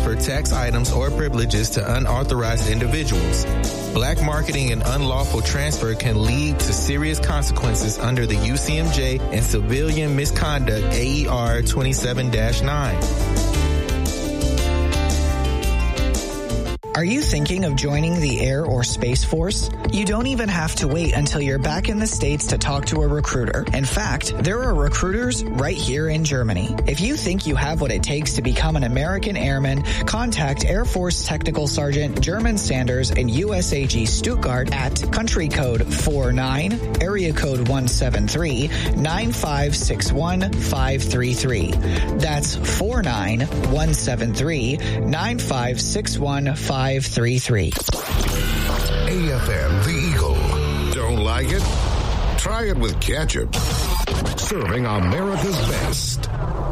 transfer tax items or privileges to unauthorized individuals. Black marketing and unlawful transfer can lead to serious consequences under the UCMJ and Civilian Misconduct AER 27-9. Are you thinking of joining the Air or Space Force? You don't even have to wait until you're back in the States to talk to a recruiter. In fact, there are recruiters right here in Germany. If you think you have what it takes to become an American airman, contact Air Force Technical Sergeant German Sanders and USAG Stuttgart at country code 49, area code 173-9561533. That's 49-173-9561533. AFM The Eagle. Don't like it? Try it with ketchup. Serving America's best.